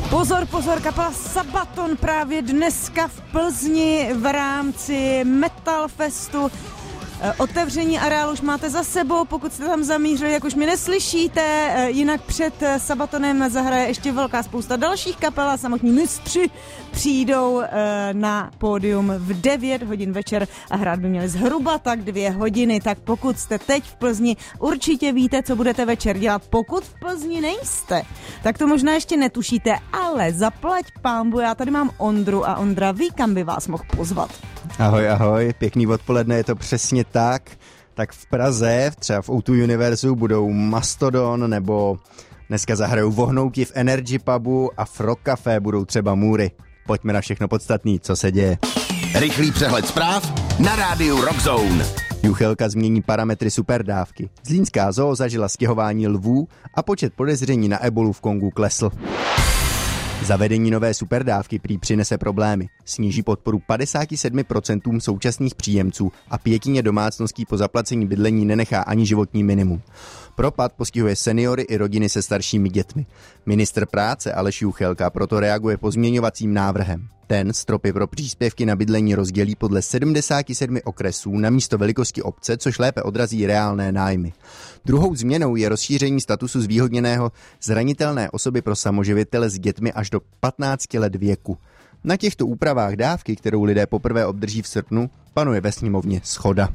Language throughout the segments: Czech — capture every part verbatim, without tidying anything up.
Pozor, pozor, kapela Sabaton právě dneska v Plzni v rámci Metal Festu. Otevření areálu už máte za sebou, pokud jste tam zamířili, jak už mě neslyšíte, jinak před Sabatonem zahraje ještě velká spousta dalších kapel a samotní mistři přijdou na pódium v devět hodin večer a hrát by měli zhruba tak dvě hodiny, tak pokud jste teď v Plzni, určitě víte, co budete večer dělat. Pokud v Plzni nejste, tak to možná ještě netušíte, ale zaplať pánbu, já tady mám Ondru a Ondra ví, kam by vás mohl pozvat. Ahoj, ahoj, pěkný odpoledne, je to přesně tak. Tak v Praze, třeba v ó dva Univerzu, budou Mastodon, nebo dneska zahrajou Vohnouti v Energy Pubu a v Rock Café budou třeba Můry. Pojďme na všechno podstatný, co se děje. Rychlý přehled zpráv na rádiu Rockzone. Juchelka změní parametry superdávky. Zlínská zoo zažila stěhování lvů a počet podezření na ebolu v Kongu klesl. Zavedení nové superdávky prý přinese problémy. Sníží podporu padesát sedm procent současných příjemců a pětině domácností po zaplacení bydlení nenechá ani životní minimum. Propad postihuje seniory i rodiny se staršími dětmi. Ministr práce Aleš Juchelka proto reaguje pozměňovacím návrhem. Ten stropy pro příspěvky na bydlení rozdělí podle sedmdesát sedm okresů na místo velikosti obce, což lépe odrazí reálné nájmy. Druhou změnou je rozšíření statusu zvýhodněného zranitelné osoby pro samoživitele s dětmi až do patnácti let věku. Na těchto úpravách dávky, kterou lidé poprvé obdrží v srpnu, panuje ve sněmovně shoda.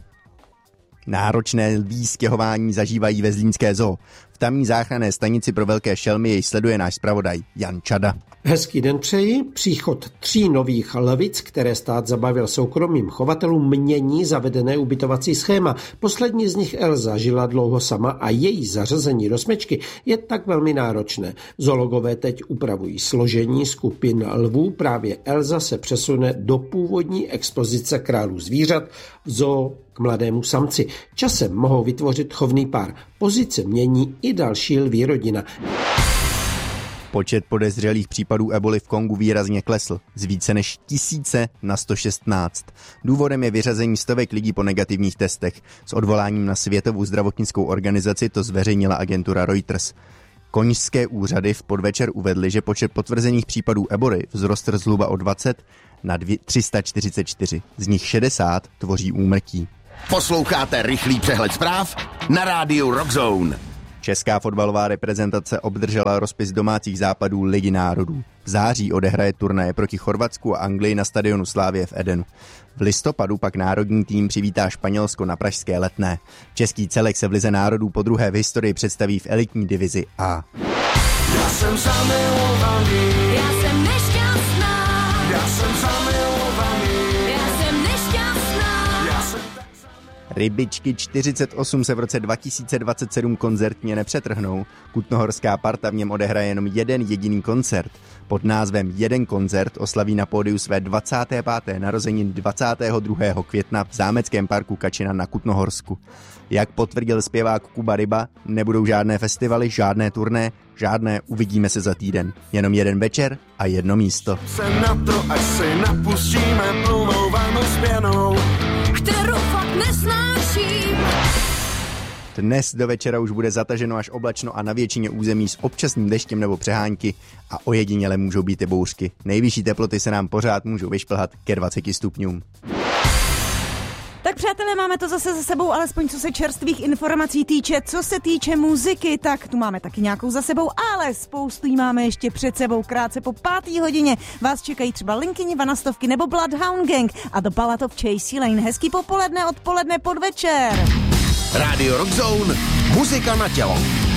Náročné lví stěhování zažívají ve zlínské zoo. V tamní záchranné stanici pro velké šelmy jej sleduje náš zpravodaj Jan Čada. Hezký den přeji. Příchod tří nových lavic, které stát zabavil soukromým chovatelům, mění zavedené ubytovací schéma. Poslední z nich Elza žila dlouho sama a její zařazení do smečky je tak velmi náročné. Zoologové teď upravují složení skupin lvů. Právě Elza se přesune do původní expozice králů zvířat v zoo k mladému samci. Časem mohou vytvořit chovný pár. Pozice mění i další lví rodina. Počet podezřelých případů eboli v Kongu výrazně klesl, z více než tisíce na sto šestnáct. Důvodem je vyřazení stovek lidí po negativních testech. S odvoláním na Světovou zdravotnickou organizaci to zveřejnila agentura Reuters. Konžské úřady v podvečer uvedly, že počet potvrzených případů eboli vzrostl zhruba o dvacet na tři sta čtyřicet čtyři. Z nich šedesát tvoří úmrtí. Posloucháte rychlý přehled zpráv na rádiu Rockzone. Česká fotbalová reprezentace obdržela rozpis domácích západů Ligy národů. V září odehraje turnaje proti Chorvatsku a Anglii na stadionu Slavie v Edenu. V listopadu pak národní tým přivítá Španělsko na pražské Letné. Český celek se v Lize národů podruhé v historii představí v elitní divizi A. Já jsem zamilovaný, já jsem nešťastná, já jsem zamilovaný, já jsem nešťastná, já jsem... Rybičky čtyřicet osm se v roce dva tisíce dvacet sedm koncertně nepřetrhnou. Kutnohorská parta v něm odehraje jenom jeden jediný koncert. Pod názvem Jeden koncert oslaví na pódiu své dvacáté páté narozeniny dvacátého druhého května v zámeckém parku Kačina na Kutnohorsku. Jak potvrdil zpěvák Kuba Ryba, nebudou žádné festivaly, žádné turné, žádné uvidíme se za týden. Jenom jeden večer a jedno místo. Se na to, až si napustíme plnou vanu s pěnou, kterou fakt nesnáším. Dnes do večera už bude zataženo až oblačno a na většině území s občasným deštěm nebo přehánky a ojediněle můžou být i bouřky. Nejvyšší teploty se nám pořád můžou vyšplhat ke dvaceti stupňům. Tak přátelé, máme to zase za sebou, alespoň co se čerstvých informací týče. Co se týče muziky, tak tu máme taky nějakou za sebou, ale spoustu jí máme ještě před sebou. Krátce po pátý hodině vás čekají třeba Linkyni, Vanastovky nebo Bloodhound Gang a The Ballad of Chasey Lane. Hezký popoledne, odpoledne, podvečer. Rádio Rockzone, muzika na tělo.